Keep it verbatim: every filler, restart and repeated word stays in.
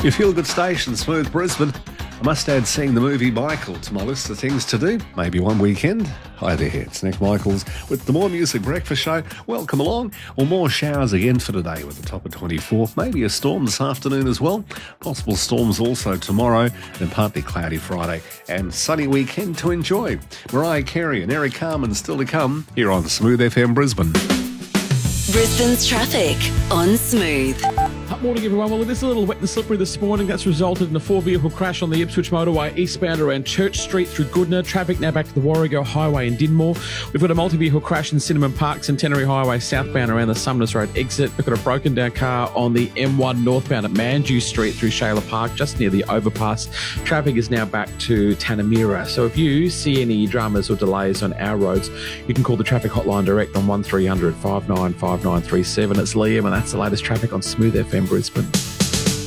Your feel-good station, Smooth Brisbane. I must add seeing the movie Michael to my list of things to do, maybe one weekend. Hi there, it's Nick Michaels with the More Music Breakfast Show. Welcome along. Well, more showers again for today with the top of twenty-four. Maybe a storm this afternoon as well. Possible storms also tomorrow, and partly cloudy Friday and sunny weekend to enjoy. Mariah Carey and Eric Carmen still to come here on Smooth F M Brisbane. Brisbane's traffic on Smooth. Morning, everyone. Well, it is a little wet and slippery this morning. That's resulted in a four-vehicle crash on the Ipswich motorway eastbound around Church Street through Goodna. Traffic now back to the Warrego Highway in Dinmore. We've got a multi-vehicle crash in Cinnamon Park, Centenary Highway southbound around the Sumners Road exit. We've got a broken-down car on the M one northbound at Mandew Street through Shayla Park, just near the overpass. Traffic is now back to Tanamira. So if you see any dramas or delays on our roads, you can call the traffic hotline direct on one three hundred, five nine five nine three seven. It's Liam, and that's the latest traffic on Smooth F M Brisbane.